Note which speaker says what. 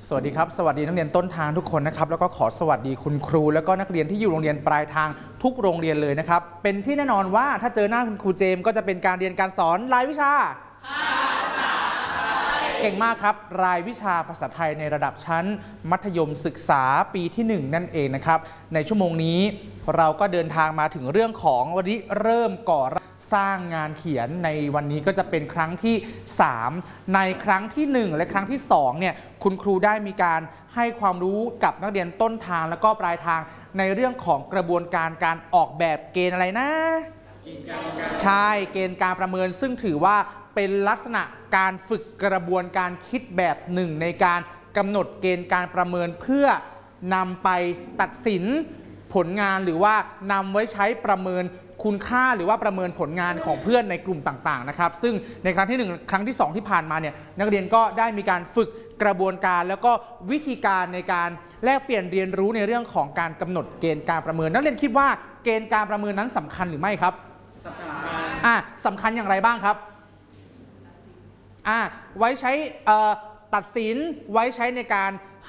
Speaker 1: สวัสดีครับสวัสดีนักเรียนต้นทางทุกคนนะครับแล้วก็ขอสวัสดีคุณครูแล้วก็นักเรียนที่อยู่โรงเรียนปลายทางทุกโรงเรียนเลยนะครับเป็นที่แน่นอนว่าถ้าเจอหน้าคุณครูเจมส์ก็จะเป็นการเรียนการสอนรายวิชาภาษาไทยเก่งมากครับรายวิชาภาษาไทยในระดับชั้นมัธยมศึกษาปีที่1นั่นเองนะครับในชั่วโมงนี้เราก็เดินทางมาถึงเรื่องของวันนี้เริ่มก่อสร้างงานเขียนในวันนี้ก็จะเป็นครั้งที่3ในครั้งที่1และครั้งที่2เนี่ยคุณครูได้มีการให้ความรู้กับนักเรียนต้นทางและก็ปลายทางในเรื่องของกระบวนการการออกแบบเกณฑ์อะไรนะใช่เกณฑ์การประเมินซึ่งถือว่าเป็นลักษณะการฝึกกระบวนการคิดแบบหนึ่งในการกำหนดเกณฑ์การประเมินเพื่อนำไปตัดสินผลงานหรือว่านำไว้ใช้ประเมินคุณค่าหรือว่าประเมินผลงานของเพื่อนในกลุ่มต่างๆนะครับซึ่งในครั้งที่1ครั้งที่2ที่ผ่านมาเนี่ยนักเรียนก็ได้มีการฝึกกระบวนการแล้วก็วิธีการในการแลกเปลี่ยนเรียนรู้ในเรื่องของการกำหนดเกณฑ์การประเมินนักเรียนคิดว่าเกณฑ์การประเมินนั้นสำคัญหรือไม่ครับสำคัญสำคัญอย่างไรบ้างครับไว้ใช้ตัดสินไว้ใช้ในการ